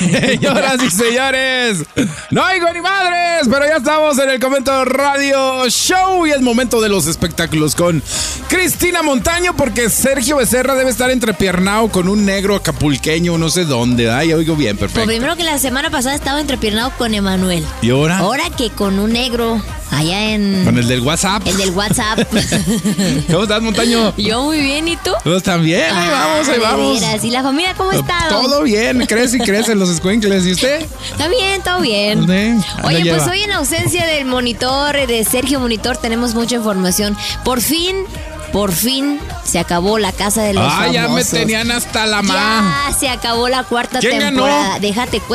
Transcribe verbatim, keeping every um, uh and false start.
Señoras y señores, no oigo ni madres, pero ya estamos en el Convento Radio Show y es momento de los espectáculos con Cristina Montaño, porque Sergio Becerra debe estar entrepiernado con un negro acapulqueño, no sé dónde. Ay, oigo bien, perfecto. Pues primero que la semana pasada estaba entrepiernado con Emanuel. ¿Y ahora? Ahora que con un negro allá en... Con el del WhatsApp. El del WhatsApp. ¿Cómo estás, Montaño? Yo muy bien, ¿y tú? Todos también, ahí vamos, ahí vamos. Mira, ¿y la familia cómo está? Todo bien, crece y crecen los escuincles. ¿Y usted? Está bien, todo bien. ¿Dónde? Oye, lleva? pues hoy en ausencia del monitor, de Sergio Monitor, tenemos mucha información. Por fin, por fin se acabó La Casa de los Ah, Famosos. ya me tenían hasta la ma. Ya se acabó la cuarta ¿Quién temporada. ganó? Déjate cuenta.